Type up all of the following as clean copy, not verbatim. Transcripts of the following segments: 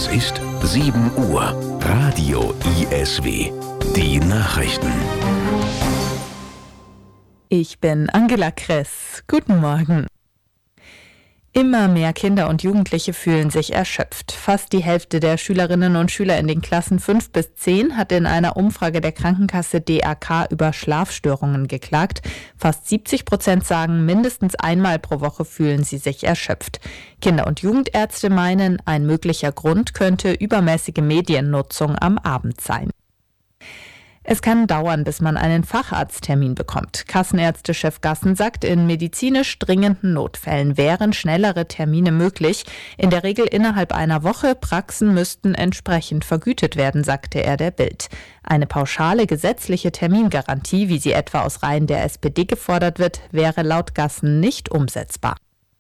Es ist 7 Uhr. Radio ISW. Die Nachrichten. Ich bin Angela Kress. Guten Morgen. Immer mehr Kinder und Jugendliche fühlen sich erschöpft. Fast die Hälfte der Schülerinnen und Schüler in den Klassen 5 bis 10 hat in einer Umfrage der Krankenkasse DAK über Schlafstörungen geklagt. Fast 70% sagen, mindestens einmal pro Woche fühlen sie sich erschöpft. Kinder- und Jugendärzte meinen, ein möglicher Grund könnte übermäßige Mediennutzung am Abend sein. Es kann dauern, bis man einen Facharzttermin bekommt. Kassenärztechef Gassen sagt, in medizinisch dringenden Notfällen wären schnellere Termine möglich. In der Regel innerhalb einer Woche. Praxen müssten entsprechend vergütet werden, sagte er der Bild. Eine pauschale gesetzliche Termingarantie, wie sie etwa aus Reihen der SPD gefordert wird, wäre laut Gassen nicht umsetzbar.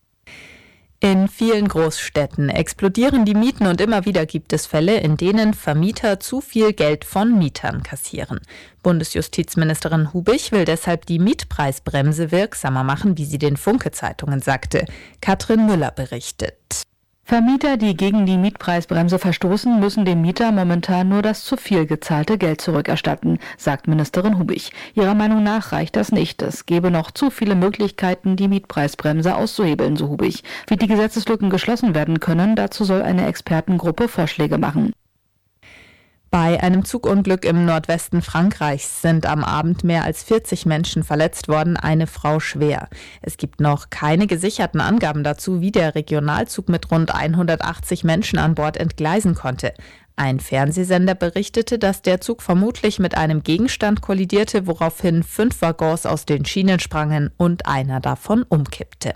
In vielen Großstädten explodieren die Mieten und immer wieder gibt es Fälle, in denen Vermieter zu viel Geld von Mietern kassieren. Bundesjustizministerin Hubich will deshalb die Mietpreisbremse wirksamer machen, wie sie den Funke-Zeitungen sagte. Katrin Müller berichtet. Vermieter, die gegen die Mietpreisbremse verstoßen, müssen dem Mieter momentan nur das zu viel gezahlte Geld zurückerstatten, sagt Ministerin Hubich. Ihrer Meinung nach reicht das nicht. Es gebe noch zu viele Möglichkeiten, die Mietpreisbremse auszuhebeln, so Hubich. Wie die Gesetzeslücken geschlossen werden können, dazu soll eine Expertengruppe Vorschläge machen. Bei einem Zugunglück im Nordwesten Frankreichs sind am Abend mehr als 40 Menschen verletzt worden, eine Frau schwer. Es gibt noch keine gesicherten Angaben dazu, wie der Regionalzug mit rund 180 Menschen an Bord entgleisen konnte. Ein Fernsehsender berichtete, dass der Zug vermutlich mit einem Gegenstand kollidierte, woraufhin 5 Waggons aus den Schienen sprangen und einer davon umkippte.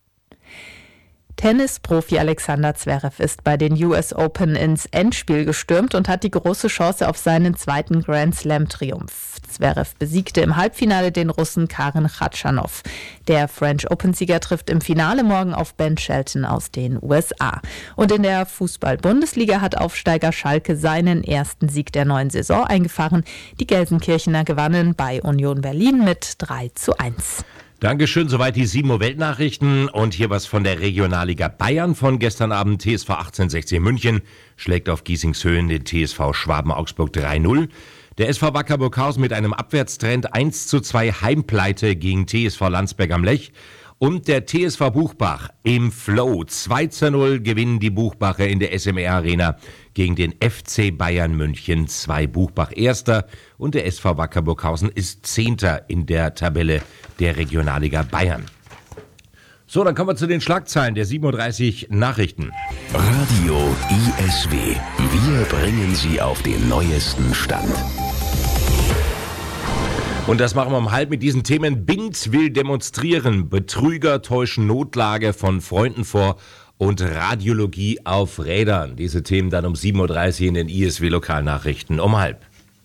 Tennisprofi Alexander Zverev ist bei den US Open ins Endspiel gestürmt und hat die große Chance auf seinen zweiten Grand-Slam-Triumph. Zverev besiegte im Halbfinale den Russen Karen Khachanov. Der French Open-Sieger trifft im Finale morgen auf Ben Shelton aus den USA. Und in der Fußball-Bundesliga hat Aufsteiger Schalke seinen ersten Sieg der neuen Saison eingefahren. Die Gelsenkirchener gewannen bei Union Berlin mit 3:1. Dankeschön, soweit die 7 Uhr Weltnachrichten und hier was von der Regionalliga Bayern von gestern Abend. TSV 1860 München schlägt auf Giesingshöhen den TSV Schwaben Augsburg 3:0. Der SV Wacker Burghausen mit einem Abwärtstrend 1:2 Heimpleite gegen TSV Landsberg am Lech. Und der TSV Buchbach im Flow 2:0 gewinnen die Buchbacher in der SMR Arena gegen den FC Bayern München 2. Buchbach Erster und der SV Wacker Burghausen ist 10. in der Tabelle der Regionalliga Bayern. So, dann kommen wir zu den Schlagzeilen der 7:30 Nachrichten. Radio ISW. Wir bringen Sie auf den neuesten Stand. Und das machen wir um halb mit diesen Themen. Bild will demonstrieren, Betrüger täuschen Notlage von Freunden vor und Radiologie auf Rädern. Diese Themen dann um 7:30 in den ISW-Lokalnachrichten um halb.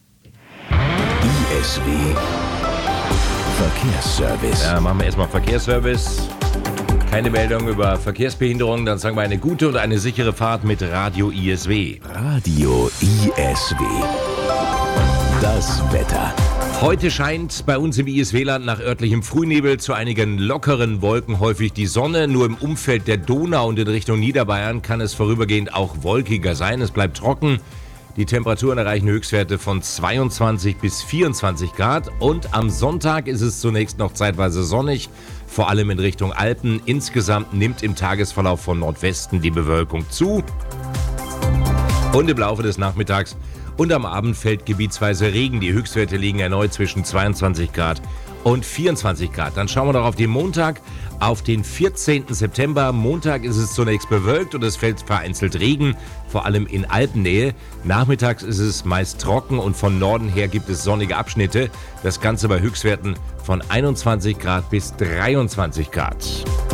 ISW Verkehrsservice. Ja, machen wir erstmal Verkehrsservice. Keine Meldung über Verkehrsbehinderung, dann sagen wir eine gute und eine sichere Fahrt mit Radio ISW. Radio ISW. Das Wetter. Heute scheint bei uns im ISW-Land nach örtlichem Frühnebel zu einigen lockeren Wolken häufig die Sonne. Nur im Umfeld der Donau und in Richtung Niederbayern kann es vorübergehend auch wolkiger sein. Es bleibt trocken. Die Temperaturen erreichen Höchstwerte von 22 bis 24 Grad. Und am Sonntag ist es zunächst noch zeitweise sonnig, vor allem in Richtung Alpen. Insgesamt nimmt im Tagesverlauf von Nordwesten die Bewölkung zu. Und im Laufe des Nachmittags und am Abend fällt gebietsweise Regen. Die Höchstwerte liegen erneut zwischen 22 Grad und 24 Grad. Dann schauen wir noch auf den Montag, auf den 14. September. Montag ist es zunächst bewölkt und es fällt vereinzelt Regen, vor allem in Alpennähe. Nachmittags ist es meist trocken und von Norden her gibt es sonnige Abschnitte. Das Ganze bei Höchstwerten von 21 Grad bis 23 Grad.